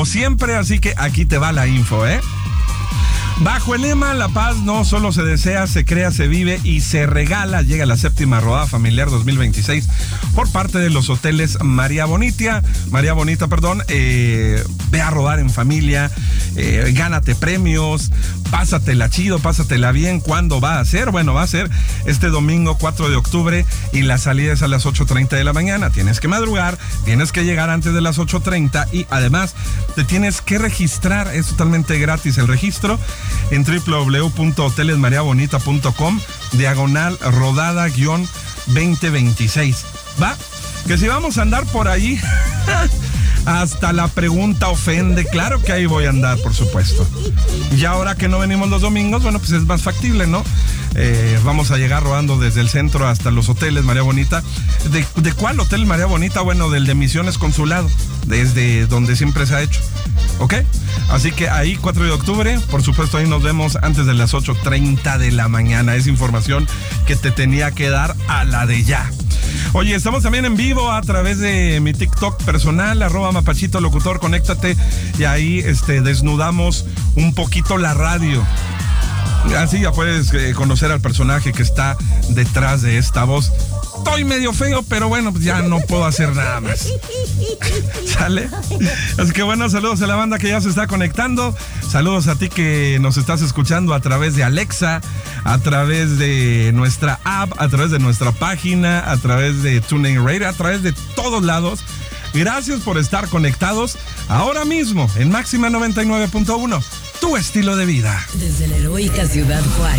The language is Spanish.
Siempre, así que aquí te va la info, ¿eh? Bajo el lema La Paz no solo se desea, se crea, se vive y se regala, llega la 7ª rodada familiar 2026 por parte de los hoteles María Bonita, ve a rodar en familia, gánate premios, pásatela chido, pásatela bien. ¿Cuándo va a ser? Bueno, va a ser este domingo 4 de octubre y la salida es a las 8:30 de la mañana. Tienes que madrugar, tienes que llegar antes de las 8:30 y además te tienes que registrar, es totalmente gratis el registro en www.hotelesmariabonita.com/rodada-2026. ¿Va? Que si vamos a andar por ahí, hasta la pregunta ofende. Claro que ahí voy a andar, por supuesto. Y ahora que no venimos los domingos, bueno, pues es más factible, ¿no? Vamos a llegar rodando desde el centro hasta los hoteles María Bonita. ¿De cuál hotel María Bonita? Bueno, del de Misiones Consulado, desde donde siempre se ha hecho. ¿Ok? Así que ahí, 4 de octubre, por supuesto, ahí nos vemos antes de las 8:30 de la mañana. Es información que te tenía que dar a la de ya. Oye, estamos también en vivo a través de mi TikTok personal, @mapachitolocutor, conéctate y ahí desnudamos un poquito la radio. Así ya puedes conocer al personaje que está detrás de esta voz. Estoy medio feo, pero bueno, pues ya no puedo hacer nada más. ¿Sale? Así que bueno, saludos a la banda que ya se está conectando. Saludos a ti que nos estás escuchando a través de Alexa, a través de nuestra app, a través de nuestra página, a través de TuneIn Radio, a través de todos lados. Gracias por estar conectados ahora mismo en Máxima 99.1, tu estilo de vida. Desde la heroica Ciudad Juárez.